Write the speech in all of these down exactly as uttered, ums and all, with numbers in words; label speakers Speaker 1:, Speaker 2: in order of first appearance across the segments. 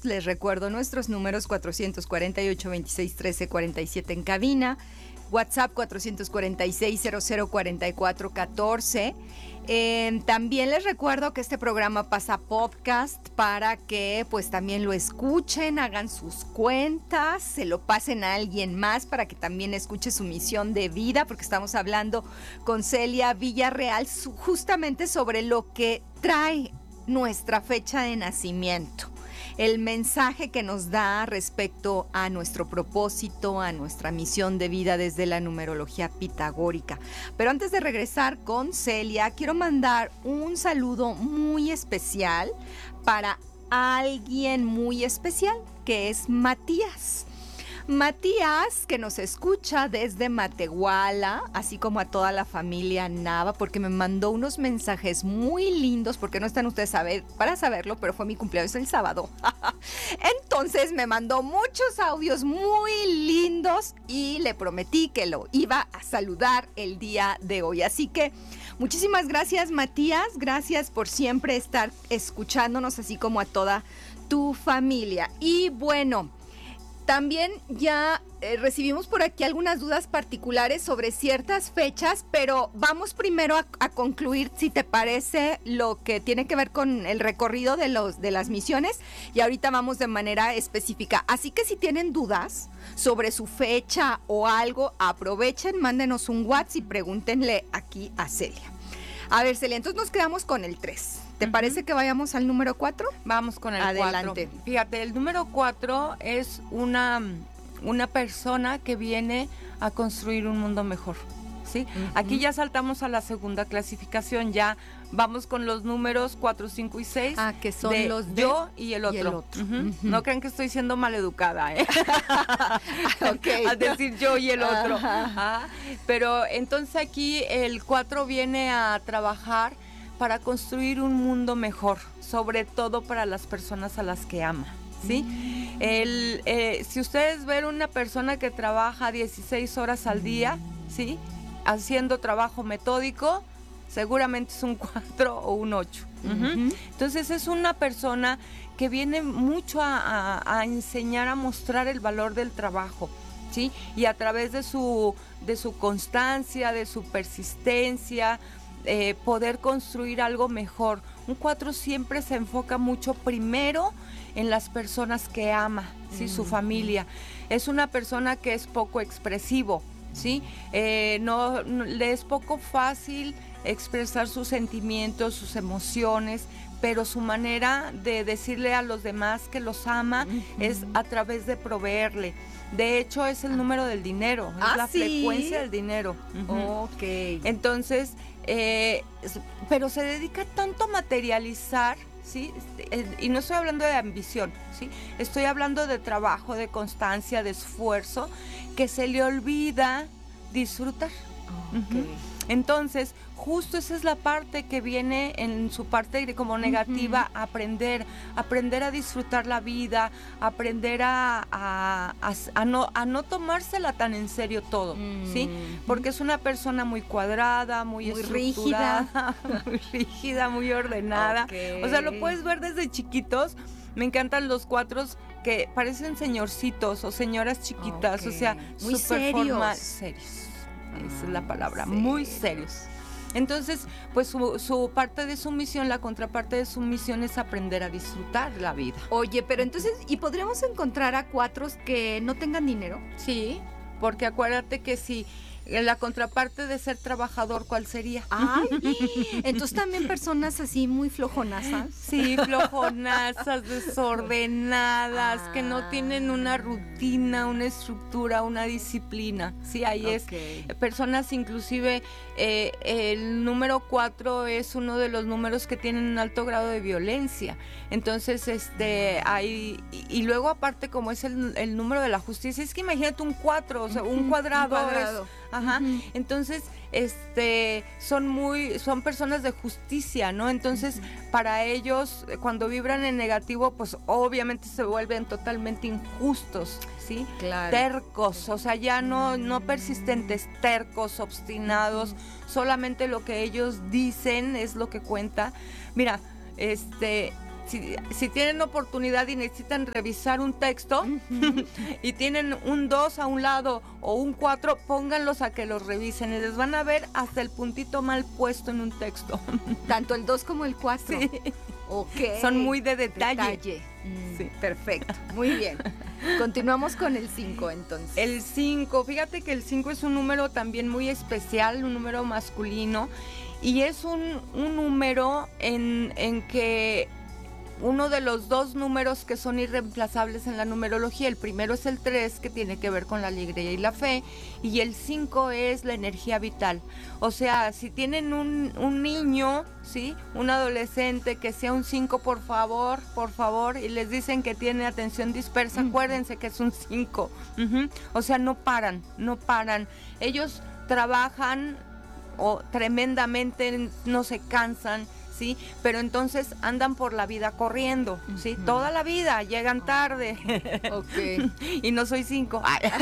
Speaker 1: Les recuerdo nuestros números cuatrocientos cuarenta y ocho, veintiséis, trece, cuarenta y siete en cabina, WhatsApp cuatrocientos cuarenta y seis, cero cero cuarenta y cuatro, catorce. Eh, también les recuerdo que este programa pasa podcast para que pues también lo escuchen, hagan sus cuentas, se lo pasen a alguien más para que también escuche su misión de vida, porque estamos hablando con Celia Villarreal su, justamente sobre lo que trae nuestra fecha de nacimiento. El mensaje que nos da respecto a nuestro propósito, a nuestra misión de vida desde la numerología pitagórica. Pero antes de regresar con Celia, quiero mandar un saludo muy especial para alguien muy especial, que es Matías. Matías, que nos escucha desde Matehuala, así como a toda la familia Nava, porque me mandó unos mensajes muy lindos, porque no están ustedes a ver, para saberlo, pero fue mi cumpleaños el sábado. Entonces me mandó muchos audios muy lindos y le prometí que lo iba a saludar el día de hoy. Así que muchísimas gracias, Matías, gracias por siempre estar escuchándonos, así como a toda tu familia. Y bueno, también ya eh, recibimos por aquí algunas dudas particulares sobre ciertas fechas, pero vamos primero a, a concluir, si te parece, lo que tiene que ver con el recorrido de, los, de las misiones, y ahorita vamos de manera específica. Así que si tienen dudas sobre su fecha o algo, aprovechen, mándenos un WhatsApp y pregúntenle aquí a Celia. A ver, Celia, entonces nos quedamos con el tres. ¿Te uh-huh. parece que vayamos al número cuatro?
Speaker 2: Vamos con el
Speaker 1: Adelante.
Speaker 2: cuatro. Fíjate, el número cuatro es una, una persona que viene a construir un mundo mejor, ¿sí? Uh-huh. Aquí ya saltamos a la segunda clasificación, ya vamos con los números cuatro, cinco y seis.
Speaker 1: Ah, que son
Speaker 2: de
Speaker 1: los de
Speaker 2: yo y el otro.
Speaker 1: Y el otro.
Speaker 2: Uh-huh.
Speaker 1: Uh-huh.
Speaker 2: No crean que estoy siendo maleducada, ¿eh?
Speaker 1: Okay.
Speaker 2: Al decir yo y el otro. Ah, pero entonces aquí el cuatro viene a trabajar para construir un mundo mejor, sobre todo para las personas a las que ama, ¿sí? Mm. El, eh, si ustedes ven una persona que trabaja dieciséis horas al día, ¿sí? Haciendo trabajo metódico, seguramente es un cuatro o un ocho. Uh-huh. Entonces es una persona que viene mucho a, a, a enseñar, a mostrar el valor del trabajo, ¿sí? Y a través de su, de su constancia, de su persistencia, Eh, poder construir algo mejor. Un cuatro siempre se enfoca mucho primero en las personas que ama, ¿sí? Mm. Su familia. Es una persona que es poco expresivo, ¿sí? Eh, no, no, le es poco fácil expresar sus sentimientos, sus emociones, pero su manera de decirle a los demás que los ama uh-huh. es a través de proveerle. De hecho, es el número del dinero, es
Speaker 1: ¿Ah,
Speaker 2: la
Speaker 1: sí?
Speaker 2: frecuencia del dinero.
Speaker 1: Uh-huh. Ok.
Speaker 2: Entonces, eh, pero se dedica tanto a materializar, ¿sí? Y no estoy hablando de ambición, ¿sí? Estoy hablando de trabajo, de constancia, de esfuerzo, que se le olvida disfrutar.
Speaker 1: Okay.
Speaker 2: Uh-huh. Entonces, justo esa es la parte que viene en su parte como negativa, uh-huh. aprender, aprender a disfrutar la vida, aprender a, a, a, a, no, a no tomársela tan en serio todo, uh-huh. ¿sí? Porque es una persona muy cuadrada, muy,
Speaker 1: muy
Speaker 2: rígida, muy rígida, muy ordenada.
Speaker 1: Okay.
Speaker 2: O sea, lo puedes ver desde chiquitos. Me encantan los cuatros que parecen señorcitos o señoras chiquitas, okay. o sea,
Speaker 1: muy
Speaker 2: súper
Speaker 1: serios.
Speaker 2: Formal, serios. Esa es la palabra, sí. Muy serios. Entonces, pues su, su parte de su misión, la contraparte de su misión es aprender a disfrutar la vida.
Speaker 1: Oye, pero entonces, ¿y podríamos encontrar a cuatros que no tengan dinero?
Speaker 2: Sí, porque acuérdate que si la contraparte de ser trabajador, ¿cuál sería?
Speaker 1: Ay, entonces también personas así muy flojonazas.
Speaker 2: Sí, flojonazas, desordenadas, ah. que no tienen una rutina, una estructura, una disciplina. Sí, ahí okay. es. Personas inclusive, eh, el número cuatro es uno de los números que tienen un alto grado de violencia. Entonces, este, hay, y, y luego aparte como es el, el número de la justicia, es que imagínate un cuatro, o sea, un cuadrado.
Speaker 1: Un cuadrado.
Speaker 2: Es, Ajá. Uh-huh. Entonces, este, son muy, son personas de justicia, ¿no? Entonces, uh-huh. para ellos, cuando vibran en negativo, pues obviamente se vuelven totalmente injustos, ¿sí?
Speaker 1: Claro.
Speaker 2: Tercos, o sea, ya no, no persistentes, tercos, obstinados, uh-huh. solamente lo que ellos dicen es lo que cuenta. Mira, este, Si, si tienen oportunidad y necesitan revisar un texto uh-huh. y tienen un dos a un lado o un cuatro, pónganlos a que los revisen y les van a ver hasta el puntito mal puesto en un texto.
Speaker 1: Tanto el dos como el cuatro.
Speaker 2: Sí.
Speaker 1: Okay.
Speaker 2: Son muy de detalle.
Speaker 1: detalle. Mm, sí. Perfecto, muy bien. Continuamos con el cinco entonces.
Speaker 2: El cinco, fíjate que el cinco es un número también muy especial, un número masculino, y es un, un número en, en que uno de los dos números que son irreemplazables en la numerología, el primero es el tres, que tiene que ver con la alegría y la fe, y el cinco es la energía vital. O sea, si tienen un, un niño, ¿sí?, un adolescente que sea un cinco, por favor, por favor, y les dicen que tiene atención dispersa, uh-huh. acuérdense que es un cinco. Uh-huh. O sea, no paran, no paran. Ellos trabajan o tremendamente, no se cansan, ¿sí? Pero entonces andan por la vida corriendo, ¿sí? Uh-huh. Toda la vida, llegan tarde.
Speaker 1: Ok.
Speaker 2: Y no soy cinco.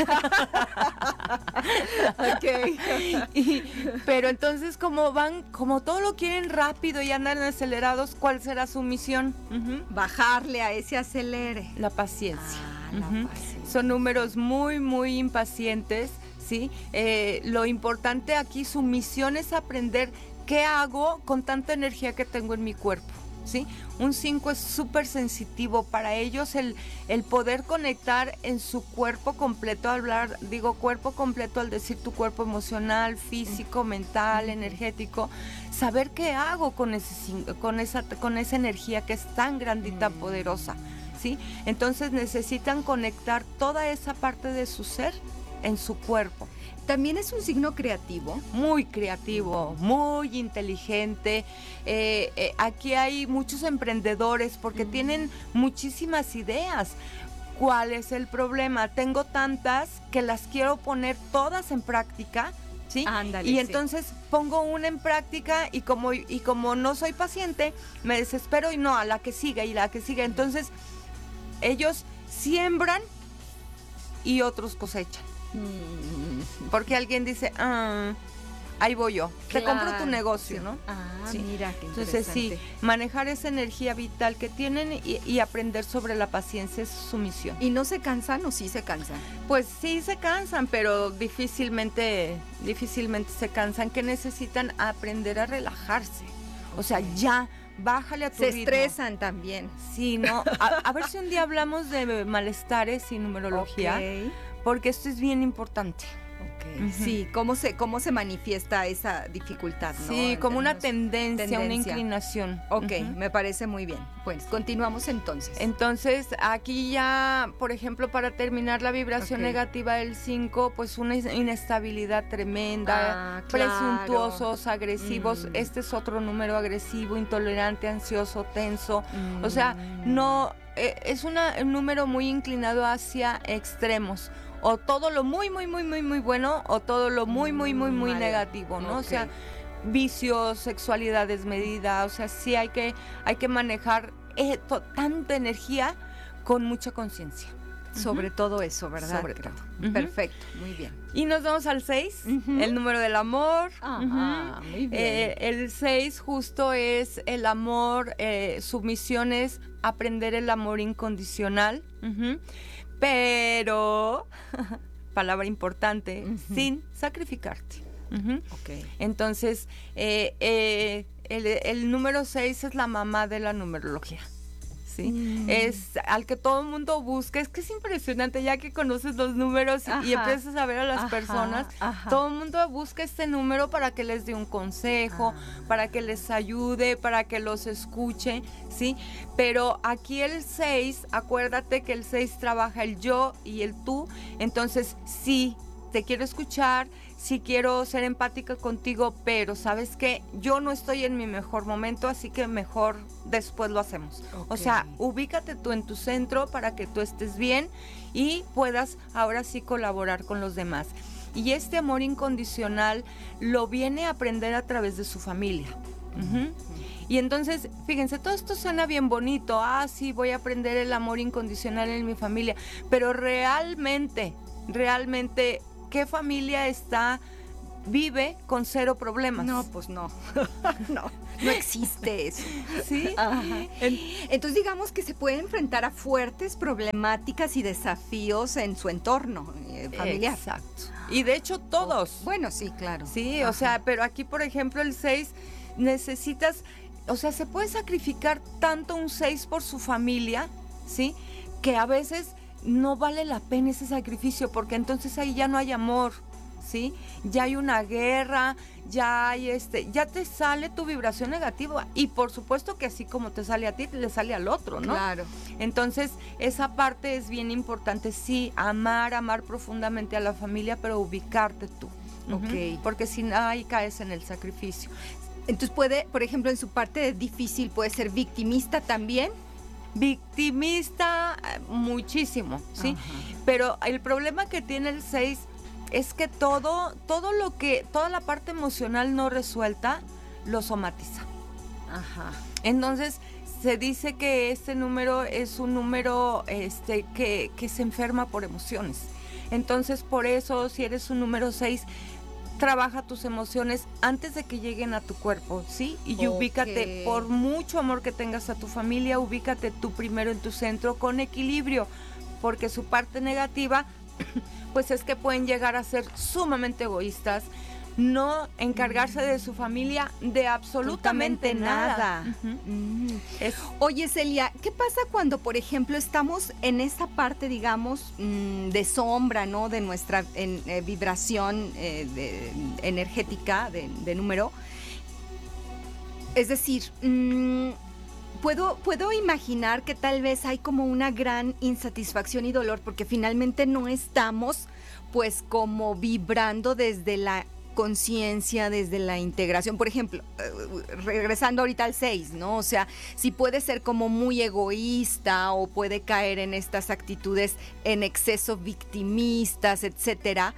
Speaker 1: Ok.
Speaker 2: Y, pero entonces como van, como todo lo quieren rápido y andan acelerados, ¿cuál será su misión? Uh-huh.
Speaker 1: Bajarle a ese acelere.
Speaker 2: La paciencia.
Speaker 1: Ah, la
Speaker 2: uh-huh.
Speaker 1: paciencia.
Speaker 2: Son números muy, muy impacientes, ¿sí? Eh, lo importante aquí, su misión es aprender qué hago con tanta energía que tengo en mi cuerpo, ¿sí? Un cinco es súper sensitivo. Para ellos el, el poder conectar en su cuerpo completo, hablar, digo cuerpo completo al decir tu cuerpo emocional, físico, mental, energético, saber qué hago con, ese, con, esa, con esa energía que es tan grande y tan poderosa, ¿sí? Entonces necesitan conectar toda esa parte de su ser en su cuerpo.
Speaker 1: También es un signo creativo.
Speaker 2: Muy creativo, muy inteligente. Eh, eh, aquí hay muchos emprendedores porque mm. tienen muchísimas ideas. ¿Cuál es el problema? Tengo tantas que las quiero poner todas en práctica, ¿sí?
Speaker 1: Ándale,
Speaker 2: y entonces
Speaker 1: sí.
Speaker 2: pongo una en práctica y como, y como no soy paciente, me desespero y no, a la que siga y la que siga. Entonces, ellos siembran y otros cosechan. Porque alguien dice, ah, ahí voy yo, claro, te compro tu negocio, ¿no?
Speaker 1: Ah,
Speaker 2: sí.
Speaker 1: Mira, qué
Speaker 2: Entonces sí, manejar esa energía vital que tienen y, y aprender sobre la paciencia es su misión.
Speaker 1: ¿Y no se cansan o sí se cansan?
Speaker 2: Pues sí se cansan, pero difícilmente, difícilmente se cansan, que necesitan aprender a relajarse. O sea, ya, bájale a tu
Speaker 1: Se
Speaker 2: ritmo.
Speaker 1: Estresan también.
Speaker 2: Sí, ¿no? A, a ver si un día hablamos de malestares y numerología.
Speaker 1: Okay.
Speaker 2: Porque esto es bien importante.
Speaker 1: Okay. Uh-huh. Sí, ¿cómo se, cómo se manifiesta esa dificultad, ¿no?
Speaker 2: Sí,
Speaker 1: en
Speaker 2: como una tendencia,
Speaker 1: tendencia,
Speaker 2: una inclinación.
Speaker 1: Ok,
Speaker 2: uh-huh.
Speaker 1: me parece muy bien. Pues continuamos entonces.
Speaker 2: Entonces, aquí ya, por ejemplo, para terminar la vibración okay. negativa del cinco, pues una inestabilidad tremenda,
Speaker 1: ah, claro.
Speaker 2: presuntuosos, agresivos. Mm. Este es otro número agresivo, intolerante, ansioso, tenso. Mm. O sea, no, eh, es una, un número muy inclinado hacia extremos. O todo lo muy, muy, muy, muy, muy bueno, o todo lo muy, muy, muy, muy vale. negativo, ¿no? Okay. O sea, vicios, sexualidad desmedida, o sea, sí hay que, hay que manejar eh, to, tanta energía con mucha conciencia.
Speaker 1: Sobre uh-huh. todo eso, ¿verdad?
Speaker 2: Sobre todo.
Speaker 1: Uh-huh. Perfecto, muy bien.
Speaker 2: Y nos vamos al seis, uh-huh. el número del amor.
Speaker 1: Ajá, uh-huh. muy bien.
Speaker 2: Eh, el seis justo es el amor, eh, su misión es aprender el amor incondicional. Uh-huh. Pero, palabra importante, uh-huh. sin sacrificarte. Uh-huh.
Speaker 1: Okay.
Speaker 2: Entonces, eh, eh, el, el número seis es la mamá de la numerología. ¿Sí? Mm. Es al que todo el mundo busca. Es que es impresionante, ya que conoces los números y, y empiezas a ver a las ajá, personas, ajá. todo el mundo busca este número para que les dé un consejo, ah. para que les ayude, para que los escuche, ¿sí? Pero aquí el seis, acuérdate que el seis trabaja el yo y el tú, entonces sí, te quiero escuchar, sí quiero ser empática contigo, pero ¿sabes qué? Yo no estoy en mi mejor momento, así que mejor después lo hacemos. Okay. O sea, ubícate tú en tu centro para que tú estés bien y puedas ahora sí colaborar con los demás. Y este amor incondicional lo viene a aprender a través de su familia. Uh-huh. Uh-huh. Y entonces, fíjense, todo esto suena bien bonito. Ah, sí, voy a aprender el amor incondicional en mi familia. Pero realmente, realmente... ¿qué familia está vive con cero problemas.
Speaker 1: No, pues no. no, no existe eso.
Speaker 2: ¿Sí?
Speaker 1: Ajá. Entonces digamos que se puede enfrentar a fuertes problemáticas y desafíos en su entorno eh, familiar.
Speaker 2: Exacto. Y de hecho todos.
Speaker 1: Oh, bueno, sí, claro.
Speaker 2: Sí, Ajá. o sea, pero aquí por ejemplo el seis necesitas, o sea, se puede sacrificar tanto un seis por su familia, ¿sí? Que a veces no vale la pena ese sacrificio, porque entonces ahí ya no hay amor, ¿sí? Ya hay una guerra, ya hay este, ya te sale tu vibración negativa, y por supuesto que así como te sale a ti, le sale al otro, ¿no?
Speaker 1: Claro.
Speaker 2: Entonces, esa parte es bien importante, sí, amar, amar profundamente a la familia, pero ubicarte tú.
Speaker 1: Ok.
Speaker 2: Uh-huh, porque si no, ahí caes en el sacrificio.
Speaker 1: Entonces puede, por ejemplo, en su parte difícil, puede ser victimista también.
Speaker 2: Victimista muchísimo, ¿sí?
Speaker 1: Ajá.
Speaker 2: Pero el problema que tiene el seis es que todo, todo lo que, toda la parte emocional no resuelta, lo somatiza.
Speaker 1: Ajá.
Speaker 2: Entonces, se dice que este número es un número este, que, que se enferma por emociones. Entonces, por eso, si eres un número seis, trabaja tus emociones antes de que lleguen a tu cuerpo, ¿sí? Y okay. ubícate, por mucho amor que tengas a tu familia, ubícate tú primero en tu centro con equilibrio, porque su parte negativa, pues es que pueden llegar a ser sumamente egoístas, no encargarse de su familia de absolutamente nada. nada. Uh-huh.
Speaker 1: Mm. Es... Oye, Celia, ¿qué pasa cuando, por ejemplo, estamos en esta parte, digamos, mmm, de sombra, ¿no? De nuestra en, eh, vibración eh, de, energética de, de número. Es decir, mmm, puedo, puedo imaginar que tal vez hay como una gran insatisfacción y dolor porque finalmente no estamos, pues, como vibrando desde la conciencia, desde la integración. Por ejemplo, eh, regresando ahorita al seis, ¿no? O sea, si puede ser como muy egoísta o puede caer en estas actitudes en exceso victimistas, etcétera,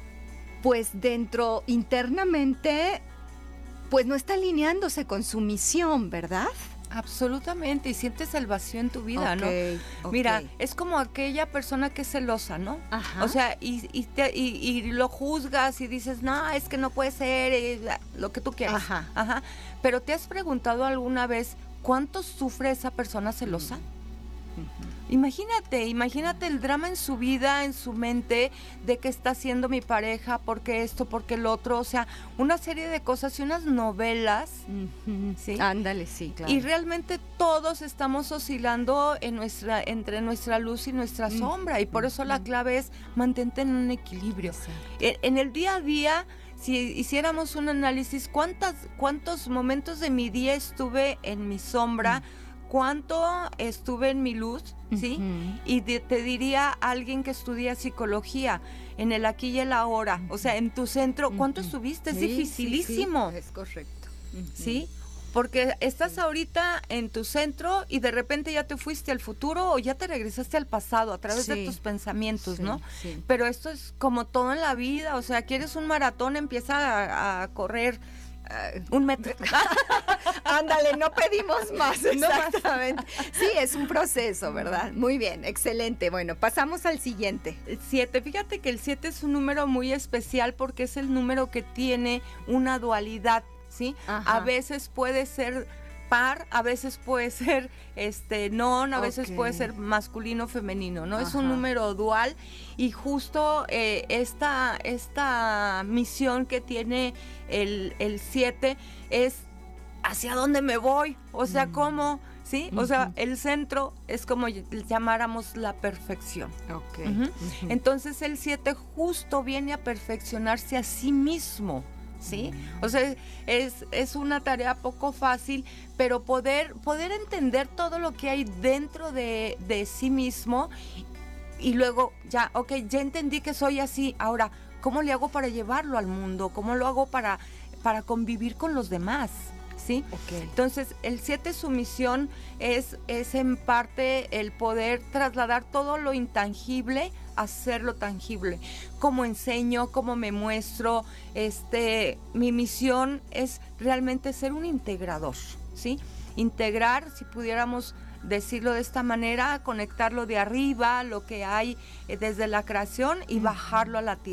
Speaker 1: pues dentro, internamente, pues no está alineándose con su misión, ¿verdad?
Speaker 2: Absolutamente, y sientes el vacío en tu vida,
Speaker 1: okay,
Speaker 2: ¿no?
Speaker 1: Okay.
Speaker 2: Mira, es como aquella persona que es celosa, ¿no?
Speaker 1: Ajá.
Speaker 2: O sea, y, y, te, y, y lo juzgas y dices, no, es que no puede ser, eh, lo que tú quieras.
Speaker 1: Ajá.
Speaker 2: Ajá. Pero ¿te has preguntado alguna vez cuánto sufre esa persona celosa?
Speaker 1: Uh-huh.
Speaker 2: Imagínate, imagínate el drama en su vida, en su mente, de qué está haciendo mi pareja, por qué esto, por qué el otro, o sea, una serie de cosas y unas novelas,
Speaker 1: uh-huh.
Speaker 2: ¿sí?
Speaker 1: Ándale, sí, claro.
Speaker 2: Y realmente todos estamos oscilando en nuestra, entre nuestra luz y nuestra uh-huh. sombra, y por eso uh-huh. la clave es mantente en un equilibrio. En, en el día a día, si hiciéramos un análisis, ¿cuántas, cuántos momentos de mi día estuve en mi sombra? Uh-huh. ¿Cuánto estuve en mi luz? ¿Sí? Uh-huh. Y de, te diría alguien que estudia psicología, en el aquí y el ahora, o sea, en tu centro, ¿cuánto uh-huh. estuviste? Es
Speaker 1: sí,
Speaker 2: dificilísimo.
Speaker 1: Sí, sí, es correcto.
Speaker 2: Uh-huh. ¿Sí? Porque estás ahorita en tu centro y de repente ya te fuiste al futuro o ya te regresaste al pasado a través sí. de tus pensamientos, sí, ¿no?
Speaker 1: Sí.
Speaker 2: Pero esto es como todo en la vida, o sea, quieres un maratón, empieza a, a correr Uh, un metro.
Speaker 1: Ándale, no pedimos más. Exactamente. Sí, es un proceso, ¿verdad? Muy bien, excelente. Bueno, pasamos al siguiente.
Speaker 2: Siete. Fíjate que el siete es un número muy especial porque es el número que tiene una dualidad, ¿sí? Ajá. A veces puede ser par, a veces puede ser este non, a okay. veces puede ser masculino, femenino, ¿no? Ajá. Es un número dual y justo eh, esta, esta misión que tiene el, el siete es hacia dónde me voy, o sea, mm. cómo, ¿sí? Uh-huh. O sea, el centro es como llamáramos la perfección.
Speaker 1: Okay.
Speaker 2: Uh-huh.
Speaker 1: Uh-huh.
Speaker 2: Entonces el siete justo viene a perfeccionarse a sí mismo. ¿Sí? O sea, es, es una tarea poco fácil, pero poder, poder entender todo lo que hay dentro de, de sí mismo y luego ya, ok, ya entendí que soy así, ahora, ¿cómo le hago para llevarlo al mundo? ¿Cómo lo hago para, para convivir con los demás? ¿Sí?
Speaker 1: Okay.
Speaker 2: Entonces, el siete, su misión es, es en parte el poder trasladar todo lo intangible, hacerlo tangible. Cómo enseño, cómo me muestro, este, mi misión es realmente ser un integrador, ¿sí? Integrar, si pudiéramos decirlo de esta manera, conectarlo de arriba, lo que hay eh, desde la creación y uh-huh. bajarlo a la tierra.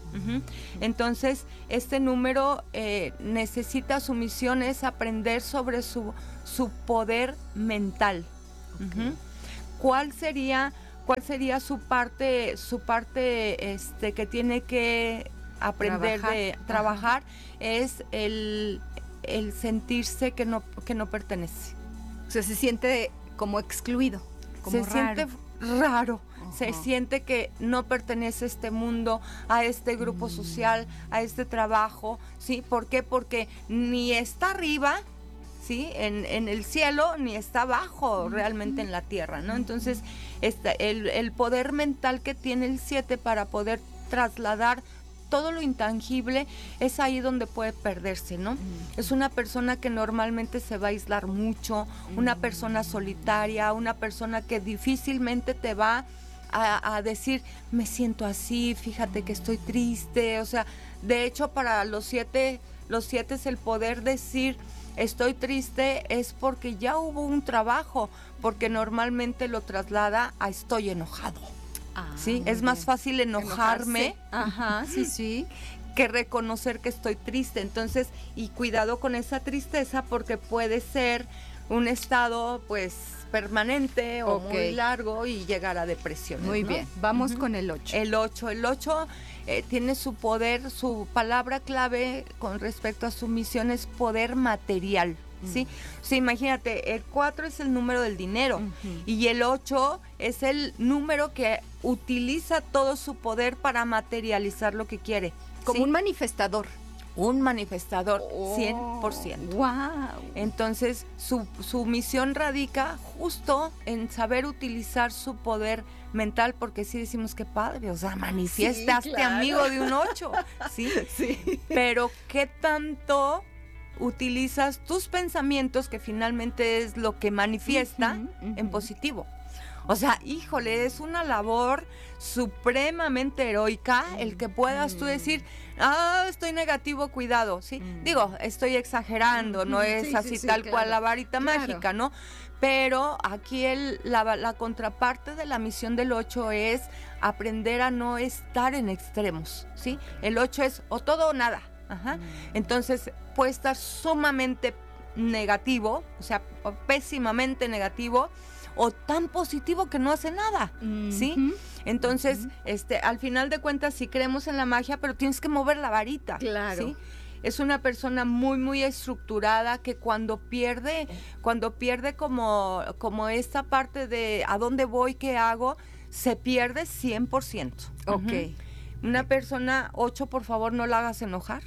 Speaker 2: Uh-huh. Entonces, este número eh, necesita, su misión es aprender sobre su, su poder mental. Okay. Uh-huh. ¿Cuál sería, cuál sería su parte, su parte este, que tiene que aprender trabajar. de trabajar? Ajá. Es el, el sentirse que no, que no pertenece.
Speaker 1: O sea, se siente como excluido, como
Speaker 2: se
Speaker 1: raro.
Speaker 2: siente raro. Uh-huh. Se siente que no pertenece a este mundo, a este grupo mm. social, a este trabajo, ¿sí? ¿Por qué? Porque ni está arriba, ¿sí? En, en el cielo, ni está abajo uh-huh. realmente en la tierra, ¿no? Entonces, este, el, el poder mental que tiene el siete para poder trasladar todo lo intangible, es ahí donde puede perderse, ¿no? Mm. Es una persona que normalmente se va a aislar mucho, mm. una persona solitaria, una persona que difícilmente te va a, a decir, me siento así, fíjate que estoy triste. O sea, de hecho, para los siete, los siete es el poder decir, estoy triste, es porque ya hubo un trabajo, porque normalmente lo traslada a estoy enojado. Ah, sí, es más fácil enojarme,
Speaker 1: ajá, sí, sí,
Speaker 2: que reconocer que estoy triste. Entonces, y cuidado con esa tristeza, porque puede ser un estado, pues, permanente o okay. muy largo y llegar a depresión.
Speaker 1: Muy
Speaker 2: ¿no?
Speaker 1: bien, vamos uh-huh. con el ocho.
Speaker 2: El ocho, el ocho eh, tiene su poder, su palabra clave con respecto a su misión es poder material. ¿Sí? O sea, imagínate, el cuatro es el número del dinero uh-huh. y el ocho es el número que utiliza todo su poder para materializar lo que quiere.
Speaker 1: Como ¿sí? un manifestador.
Speaker 2: Un manifestador, oh, cien por ciento.
Speaker 1: Wow.
Speaker 2: Entonces, su, su misión radica justo en saber utilizar su poder mental, porque sí decimos que padre, o sea, manifiestaste, sí, claro. amigo de un ocho, ¿sí?
Speaker 1: Sí.
Speaker 2: Pero ¿qué tanto utilizas tus pensamientos, que finalmente es lo que manifiesta, uh-huh, uh-huh. en positivo? O sea, híjole, es una labor supremamente heroica uh-huh. el que puedas tú decir, ah, estoy negativo, cuidado, ¿sí? Uh-huh. Digo, estoy exagerando, uh-huh. no es sí, así sí, tal sí, cual claro. la varita claro. mágica, ¿no? Pero aquí el, la, la contraparte de la misión del ocho es aprender a no estar en extremos, ¿sí? El ocho es o todo o nada. Ajá. Mm. Entonces puede estar sumamente negativo, o sea, o pésimamente negativo, o tan positivo que no hace nada, mm-hmm. ¿sí? Entonces, mm-hmm. este, al final de cuentas sí creemos en la magia, pero tienes que mover la varita,
Speaker 1: claro.
Speaker 2: ¿sí? Es una persona muy, muy estructurada que cuando pierde, cuando pierde como, como esta parte de a dónde voy, qué hago, se pierde cien por ciento.
Speaker 1: Ok.
Speaker 2: Uh-huh. Una persona ocho, por favor, no la hagas enojar.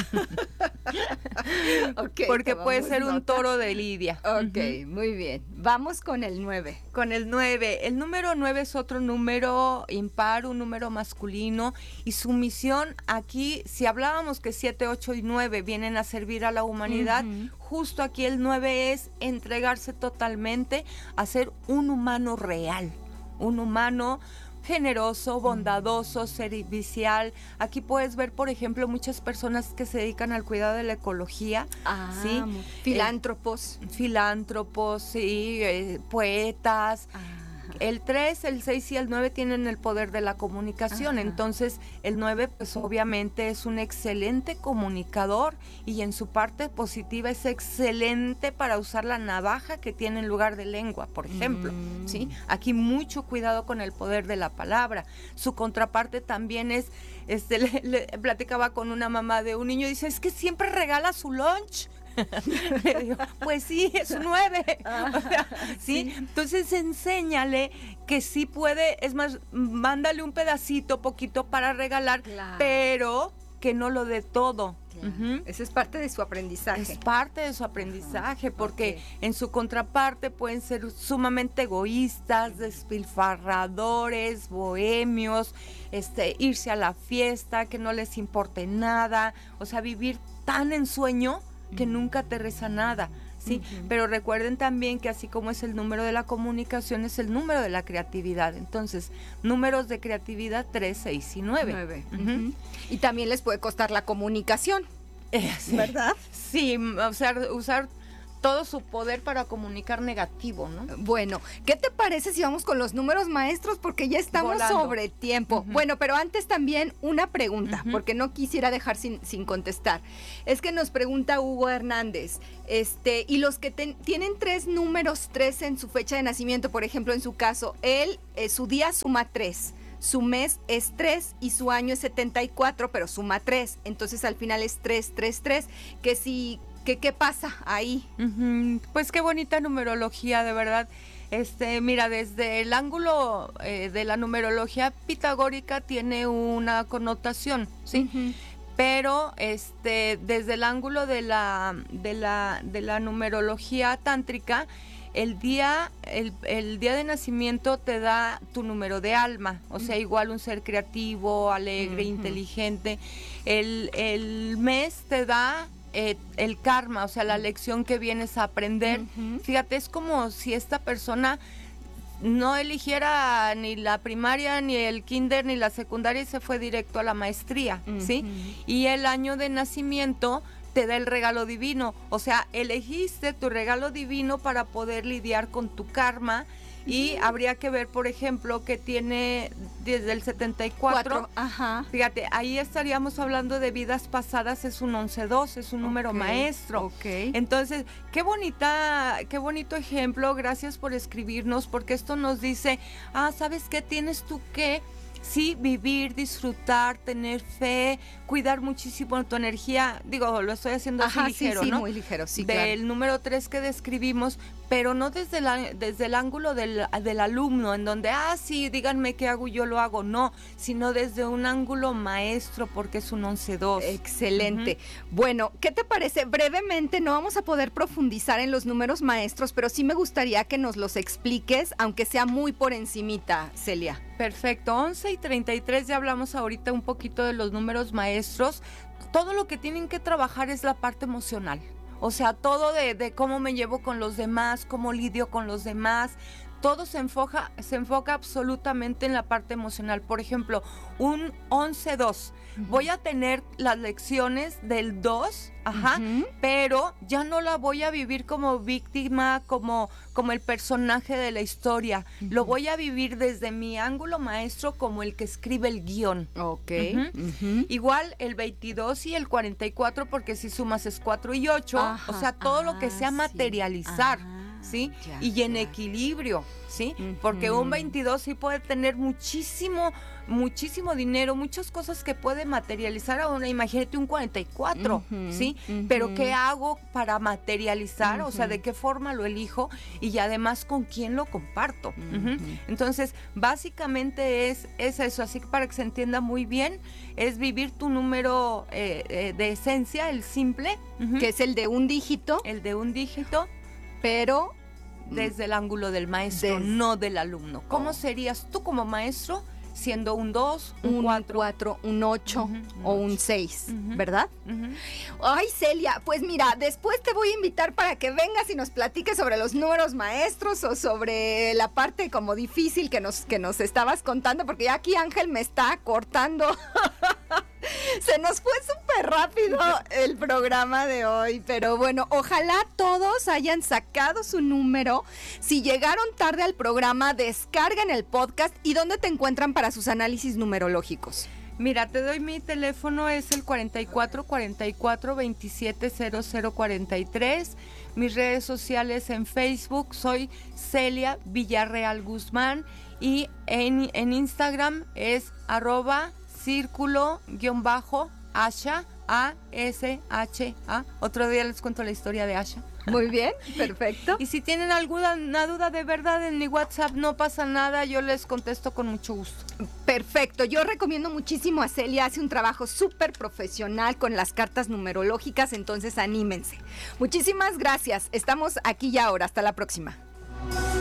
Speaker 1: Okay,
Speaker 2: porque puede ser un
Speaker 1: nota.
Speaker 2: toro de lidia.
Speaker 1: Ok, uh-huh. muy bien. Vamos con el nueve.
Speaker 2: Con el nueve. El número nueve es otro número impar, un número masculino, y su misión aquí, si hablábamos que siete, ocho y nueve vienen a servir a la humanidad, uh-huh. justo aquí el nueve es entregarse totalmente a ser un humano real, un humano generoso, bondadoso, servicial. Aquí puedes ver, por ejemplo, muchas personas que se dedican al cuidado de la ecología,
Speaker 1: ah,
Speaker 2: ¿sí?
Speaker 1: Filántropos.
Speaker 2: Eh, filántropos, sí, eh, poetas. Ah. El tres, el seis y el nueve tienen el poder de la comunicación. Ajá. Entonces, el nueve, pues obviamente es un excelente comunicador y en su parte positiva es excelente para usar la navaja que tiene en lugar de lengua, por ejemplo. Mm. ¿Sí? Aquí mucho cuidado con el poder de la palabra. Su contraparte también es, este, le, le platicaba con una mamá de un niño y dice, es que siempre regala su lunch. Le digo, pues sí, es nueve. O sea, ¿sí? Sí. Entonces enséñale que sí puede, es más, mándale un pedacito, poquito para regalar, claro. pero que no lo dé todo.
Speaker 1: Claro. Uh-huh. Esa es parte de su aprendizaje.
Speaker 2: Es parte de su aprendizaje, uh-huh. porque okay. en su contraparte pueden ser sumamente egoístas, despilfarradores, bohemios, este, irse a la fiesta, que no les importe nada, o sea, vivir tan en sueño que nunca aterriza nada, ¿sí? Uh-huh. Pero recuerden también que así como es el número de la comunicación, es el número de la creatividad. Entonces, números de creatividad tres, seis y nueve.
Speaker 1: nueve. Uh-huh. Uh-huh. Y también les puede costar la comunicación,
Speaker 2: eh, sí.
Speaker 1: ¿verdad?
Speaker 2: Sí, o sea, usar todo su poder para comunicar negativo, ¿no?
Speaker 1: Bueno, ¿qué te parece si vamos con los números maestros? Porque ya estamos
Speaker 2: Volando.
Speaker 1: sobre tiempo. Uh-huh. Bueno, pero antes también una pregunta, uh-huh. porque no quisiera dejar sin, sin contestar. Es que nos pregunta Hugo Hernández, este, y los que ten, tienen tres números tres en su fecha de nacimiento, por ejemplo, en su caso, él, eh, su día suma tres. Su mes es tres y su año es setenta y cuatro, pero suma tres. Entonces al final es tres, tres, tres. Que si, que, ¿qué pasa ahí?
Speaker 2: Uh-huh. Pues qué bonita numerología, de verdad. Este, mira, desde el ángulo eh, de la numerología pitagórica tiene una connotación, ¿sí? Uh-huh. Pero este, desde el ángulo de la, de la, de la numerología tántrica, el día, el, el día de nacimiento te da tu número de alma, o sea, igual un ser creativo, alegre, uh-huh. inteligente. El, el mes te da eh, el karma, o sea, la lección que vienes a aprender. Uh-huh. Fíjate, es como si esta persona no eligiera ni la primaria, ni el kinder, ni la secundaria y se fue directo a la maestría, uh-huh. ¿sí? Y el año de nacimiento te da el regalo divino, o sea, elegiste tu regalo divino para poder lidiar con tu karma. Y uh-huh. habría que ver, por ejemplo, que tiene desde el setenta y cuatro, Cuatro, ajá. fíjate, ahí estaríamos hablando de vidas pasadas, es un once dos, es un número okay, maestro.
Speaker 1: Okay.
Speaker 2: Entonces, qué bonita, qué bonito ejemplo, gracias por escribirnos, porque esto nos dice, ah, ¿sabes qué? Tienes tú que... Sí, vivir, disfrutar, tener fe, cuidar muchísimo tu energía. Digo, lo estoy haciendo
Speaker 1: Ajá,
Speaker 2: así ligero,
Speaker 1: sí, sí,
Speaker 2: ¿no?
Speaker 1: muy ligero, sí,
Speaker 2: Del
Speaker 1: claro.
Speaker 2: número tres que describimos, pero no desde, la, desde el ángulo del, del alumno, en donde, ah, sí, díganme qué hago, yo lo hago. No, sino desde un ángulo maestro, porque es un once dos.
Speaker 1: Excelente. Uh-huh. Bueno, ¿qué te parece? Brevemente, no vamos a poder profundizar en los números maestros, pero sí me gustaría que nos los expliques, aunque sea muy por encimita, Celia.
Speaker 2: Perfecto, once y treinta y tres ya hablamos ahorita un poquito de los números maestros. Todo lo que tienen que trabajar es la parte emocional, o sea, todo de, de cómo me llevo con los demás, cómo lidio con los demás. Todo se enfoca, se enfoca absolutamente en la parte emocional. Por ejemplo, un once dos. Uh-huh. Voy a tener las lecciones del dos, ajá, uh-huh. pero ya no la voy a vivir como víctima, como, como el personaje de la historia. Uh-huh. Lo voy a vivir desde mi ángulo maestro como el que escribe el guión.
Speaker 1: Ok.
Speaker 2: Uh-huh. Uh-huh. Igual el veintidós y el cuarenta y cuatro, porque si sumas es cuatro y ocho. Ajá. O sea, todo ah, lo que sea materializar. Sí. ¿sí? Ya, y en ya. equilibrio, ¿sí? Uh-huh. Porque un veintidós sí puede tener muchísimo, muchísimo dinero, muchas cosas que puede materializar a una, imagínate un cuarenta y cuatro, uh-huh. ¿sí? Uh-huh. Pero ¿qué hago para materializar? Uh-huh. O sea, ¿de qué forma lo elijo? Y además, ¿con quién lo comparto? Uh-huh. Uh-huh. Entonces, básicamente es, es eso, así que para que se entienda muy bien, es vivir tu número eh, eh, de esencia, el simple.
Speaker 1: Uh-huh. Que es el de un dígito.
Speaker 2: El de un dígito.
Speaker 1: Pero
Speaker 2: desde el ángulo del maestro, Des... no del alumno. ¿Cómo oh. serías tú como maestro siendo un dos, un cuatro,
Speaker 1: un ocho uh-huh, o un seis, uh-huh. ¿verdad?
Speaker 2: Uh-huh.
Speaker 1: Ay, Celia, pues mira, después te voy a invitar para que vengas y nos platiques sobre los números maestros o sobre la parte como difícil que nos, que nos estabas contando, porque ya aquí Ángel me está cortando. Se nos fue súper rápido el programa de hoy, pero bueno, ojalá todos hayan sacado su número. Si llegaron tarde al programa, descarguen el podcast. ¿Y dónde te encuentran para sus análisis numerológicos?
Speaker 2: Mira, te doy mi teléfono, es el cuarenta y cuatro, cuarenta y cuatro, veintisiete, cero cero cuarenta y tres. Mis redes sociales en Facebook, soy Celia Villarreal Guzmán, y en, en Instagram es arroba círculo guión bajo Asha, A S H A. Otro día les cuento la historia de Asha.
Speaker 1: Muy bien, perfecto.
Speaker 2: Y si tienen alguna una duda de verdad en mi WhatsApp, no pasa nada, yo les contesto con mucho gusto.
Speaker 1: Perfecto, yo recomiendo muchísimo a Celia, hace un trabajo súper profesional con las cartas numerológicas, entonces anímense. Muchísimas gracias, estamos aquí y ahora, hasta la próxima.